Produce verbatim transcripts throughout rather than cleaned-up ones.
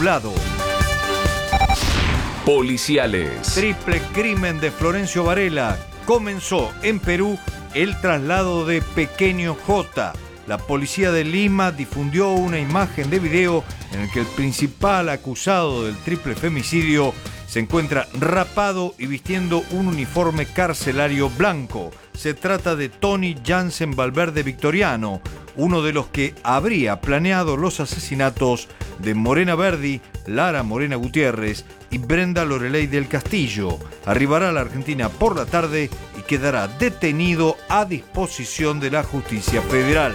nublado. Policiales. Triple crimen de Florencio Varela. Comenzó en Perú el traslado de Pequeño J. La policía de Lima difundió una imagen de video en el que el principal acusado del triple femicidio se encuentra rapado y vistiendo un uniforme carcelario blanco. Se trata de Tony Jansen Valverde Victoriano, uno de los que habría planeado los asesinatos de Morena Verdi, Lara Morena Gutiérrez y Brenda Loreley del Castillo. Arribará a la Argentina por la tarde y quedará detenido a disposición de la justicia federal.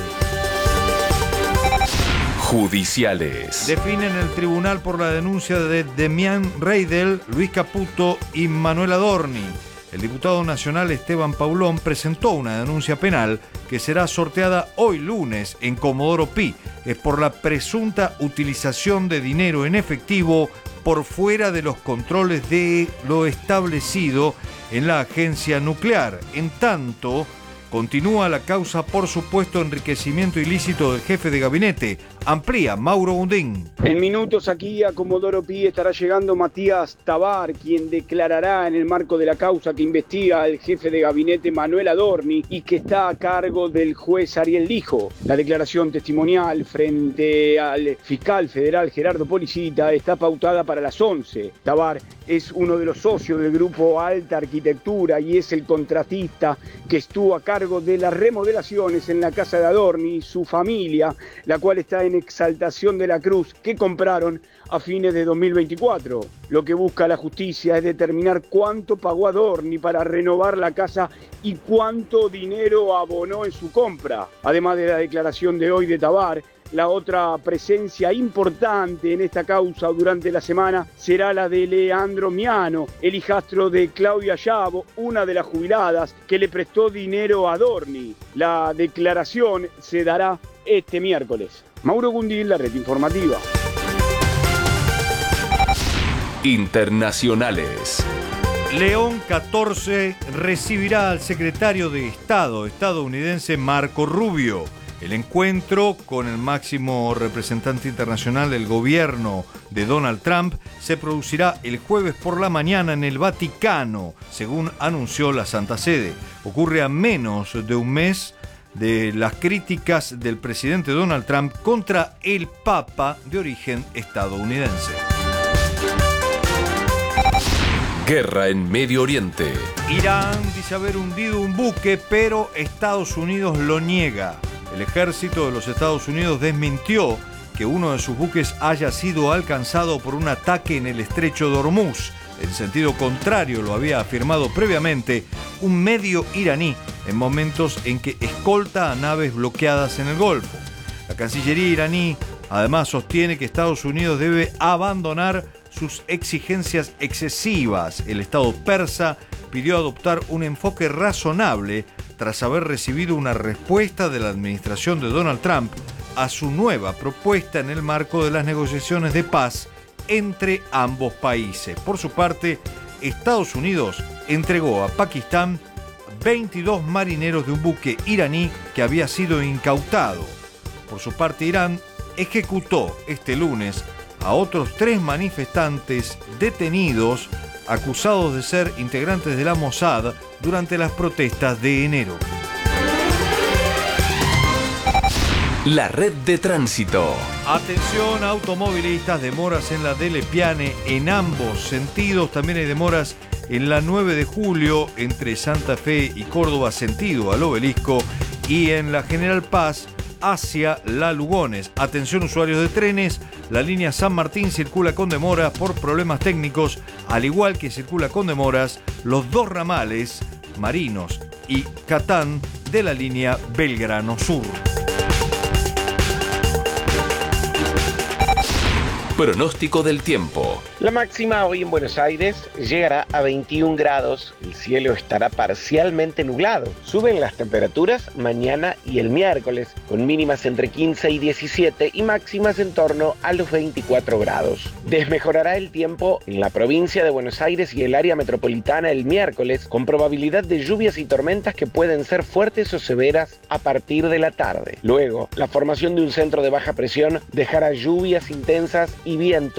Judiciales. Definen el tribunal por la denuncia de Demián Reidel, Luis Caputo y Manuel Adorni. El diputado nacional Esteban Paulón presentó una denuncia penal que será sorteada hoy lunes en Comodoro Pi. Es por la presunta utilización de dinero en efectivo por fuera de los controles de lo establecido en la agencia nuclear. En tanto, continúa la causa por supuesto enriquecimiento ilícito del jefe de gabinete. Amplía Mauro Gundín. En minutos aquí a Comodoro Pi estará llegando Matías Tabar, quien declarará en el marco de la causa que investiga al jefe de gabinete Manuel Adorni y que está a cargo del juez Ariel Lijo. La declaración testimonial frente al fiscal federal Gerardo Policita está pautada para las once. Tabar es uno de los socios del grupo Alta Arquitectura y es el contratista que estuvo a cargo de las remodelaciones en la casa de Adorni y su familia, la cual está en exaltación de la cruz que compraron a fines de dos mil veinticuatro. Lo que busca la justicia es determinar cuánto pagó Adorni para renovar la casa y cuánto dinero abonó en su compra. Además de la declaración de hoy de Tabar, la otra presencia importante en esta causa durante la semana será la de Leandro Miano, el hijastro de Claudia Yabo, una de las jubiladas que le prestó dinero a Adorni. La declaración se dará este miércoles. Mauro Gundín, la red informativa. Internacionales. León catorce recibirá al secretario de Estado estadounidense Marco Rubio. El encuentro con el máximo representante internacional del gobierno de Donald Trump se producirá el jueves por la mañana en el Vaticano, según anunció la Santa Sede. Ocurre a menos de un mes de las críticas del presidente Donald Trump contra el Papa de origen estadounidense. Guerra en Medio Oriente. Irán dice haber hundido un buque, pero Estados Unidos lo niega. El ejército de los Estados Unidos desmintió que uno de sus buques haya sido alcanzado por un ataque en el estrecho de Hormuz. En sentido contrario lo había afirmado previamente un medio iraní en momentos en que escolta a naves bloqueadas en el Golfo. La Cancillería iraní además sostiene que Estados Unidos debe abandonar sus exigencias excesivas. El Estado persa pidió adoptar un enfoque razonable tras haber recibido una respuesta de la administración de Donald Trump a su nueva propuesta en el marco de las negociaciones de paz entre ambos países. Por su parte, Estados Unidos entregó a Pakistán veintidós marineros de un buque iraní que había sido incautado. Por su parte, Irán ejecutó este lunes a otros tres manifestantes detenidos acusados de ser integrantes de la Mossad durante las protestas de enero. La red de tránsito. Atención automovilistas, demoras en la Dele Piane en ambos sentidos. También hay demoras en la nueve de julio entre Santa Fe y Córdoba sentido al Obelisco y en la General Paz hacia La Lugones. Atención usuarios de trenes, la línea San Martín circula con demoras por problemas técnicos, al igual que circula con demoras los dos ramales Marinos y Catán de la línea Belgrano Sur. Pronóstico del tiempo. La máxima hoy en Buenos Aires llegará a veintiún grados. El cielo estará parcialmente nublado. Suben las temperaturas mañana y el miércoles, con mínimas entre quince y diecisiete y máximas en torno a los veinticuatro grados. Desmejorará el tiempo en la provincia de Buenos Aires y el área metropolitana el miércoles, con probabilidad de lluvias y tormentas que pueden ser fuertes o severas a partir de la tarde. Luego, la formación de un centro de baja presión dejará lluvias intensas y viento